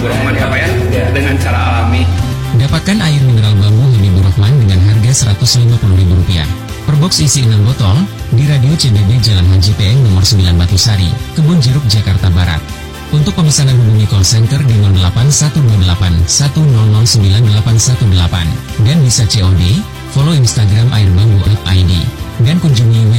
Habibur Rahman ya Pak ya, dengan cara alami. Dapatkan air mineral bambu Habibur Rahman dengan harga Rp150.000 per box isi 6 botol di Radio CBB Jalan Haji Peeng nomor 9 Batusari, Kebun Jeruk, Jakarta Barat. Untuk pemesanan hubungi call center di 08128 1009818 dan bisa COD, follow Instagram airbambu.id dan kunjungi